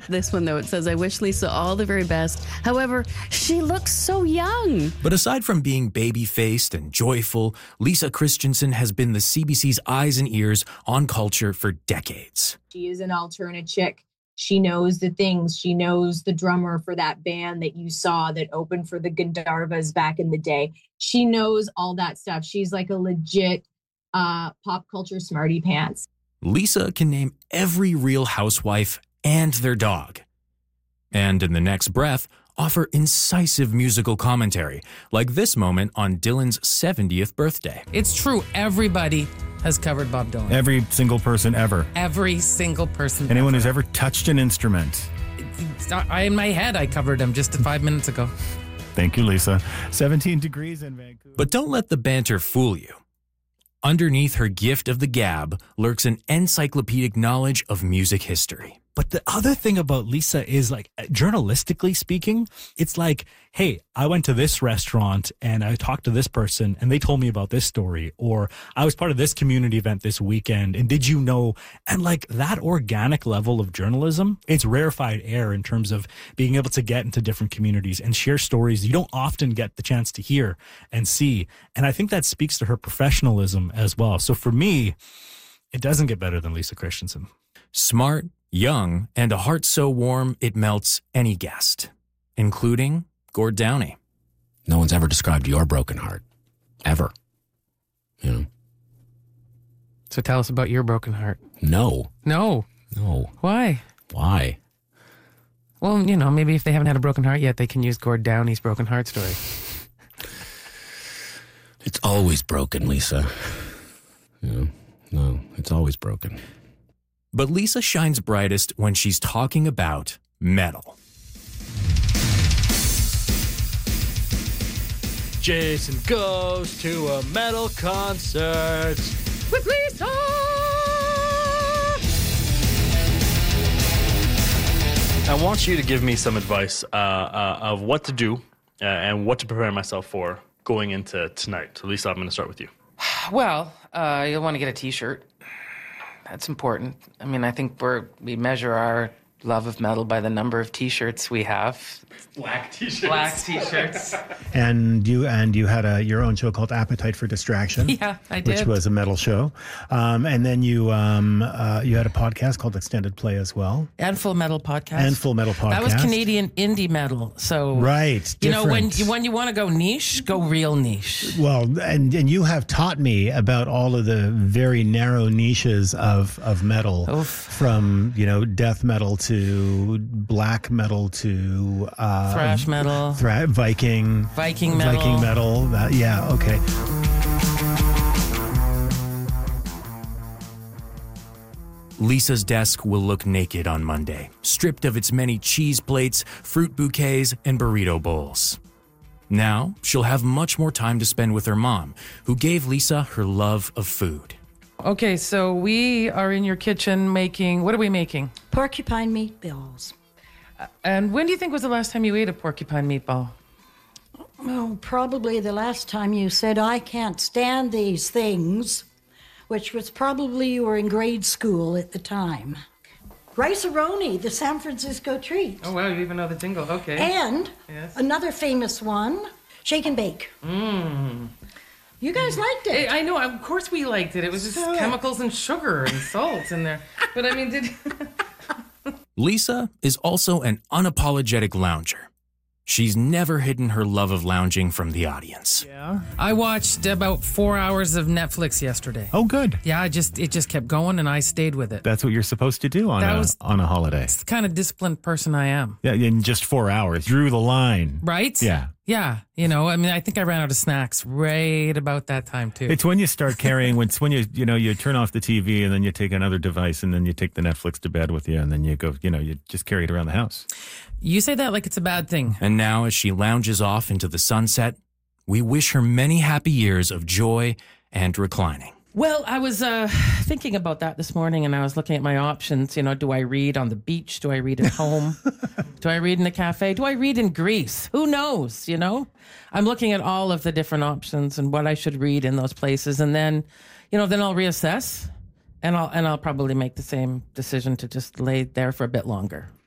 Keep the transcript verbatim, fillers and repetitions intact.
this one, though. It says, I wish Lisa all the very best. However, she looks so young. But aside from being baby-faced and joyful, Lisa Christensen has been the C B C's eyes and ears on culture for decades. She is an alternate chick. She knows the things. She knows the drummer for that band that you saw that opened for the Gandharvas back in the day. She knows all that stuff. She's like a legit uh, pop culture smarty pants. Lisa can name every Real Housewife and their dog. And in the next breath, offer incisive musical commentary, like this moment on Dylan's seventieth birthday. It's true. Everybody has covered Bob Dylan. Every single person ever. Every single person Anyone ever. who's ever touched an instrument. I, in my head, I covered him just five minutes ago. Thank you, Lisa. seventeen degrees in Vancouver. But don't let the banter fool you. Underneath her gift of the gab lurks an encyclopedic knowledge of music history. But the other thing about Lisa is, like, journalistically speaking, it's like, hey, I went to this restaurant and I talked to this person and they told me about this story, or I was part of this community event this weekend and did you know? And like that organic level of journalism, it's rarefied air in terms of being able to get into different communities and share stories you don't often get the chance to hear and see. And I think that speaks to her professionalism as well. So for me, it doesn't get better than Lisa Christensen. Smart, young, and a heart so warm it melts any guest, including Gord Downie. No one's ever described your broken heart. Ever. You know? So tell us about your broken heart. No. No. No. Why? Why? Well, you know, maybe if they haven't had a broken heart yet, they can use Gord Downie's broken heart story. It's always broken, Lisa. You know? No, it's always broken. But Lisa shines brightest when she's talking about metal. Jason goes to a metal concert with Lisa. I want you to give me some advice uh, uh, of what to do uh, and what to prepare myself for going into tonight. So, Lisa, I'm going to start with you. Well, uh, you'll want to get a T-shirt. That's important. I mean, I think we're we measure our love of metal by the number of T-shirts we have. Black T-shirts. Black T-shirts. And you and you had a your own show called Appetite for Distraction. Yeah, I did. Which was a metal show. Um, and then you um, uh, you had a podcast called Extended Play as well. And Full Metal Podcast. And Full Metal Podcast. That was Canadian indie metal. So right, you know, when different. you when you want to go niche, go real niche. Well, and and you have taught me about all of the very narrow niches of of metal, Oof. from you know death metal to black metal to uh, Thrash metal. thra- Viking, Viking metal. Viking metal. That, yeah, okay. Lisa's desk will look naked on Monday, stripped of its many cheese plates, fruit bouquets, and burrito bowls. Now, she'll have much more time to spend with her mom, who gave Lisa her love of food. Okay, so we are in your kitchen making, what are we making? Porcupine meatballs. Uh, and when do you think was the last time you ate a porcupine meatball? Well, probably the last time you said, I can't stand these things, which was probably you were in grade school at the time. Rice-A-Roni, the San Francisco treat. Oh, wow, you even know the jingle. Okay. And yes. Another famous one, Shake and Bake. Mmm. You guys liked it. I know, of course we liked it. It was just So- chemicals and sugar and salt in there. But I mean, did... Lisa is also an unapologetic lounger. She's never hidden her love of lounging from the audience. Yeah. I watched about four hours of Netflix yesterday. Oh, good. Yeah, I just it just kept going and I stayed with it. That's what you're supposed to do on That a was- on a holiday. It's the kind of disciplined person I am. Yeah, in just four hours, drew the line. Right? Yeah. Yeah. You know, I mean, I think I ran out of snacks right about that time, too. It's when you start carrying, when it's when you, you know, you turn off the T V and then you take another device and then you take the Netflix to bed with you and then you go, you know, you just carry it around the house. You say that like it's a bad thing. And now, as she lounges off into the sunset, we wish her many happy years of joy and reclining. Well, I was uh, thinking about that this morning and I was looking at my options. You know, do I read on the beach? Do I read at home? Do I read in a cafe? Do I read in Greece? Who knows, you know? I'm looking at all of the different options and what I should read in those places. And then, you know, then I'll reassess and I'll, and I'll probably make the same decision to just lay there for a bit longer.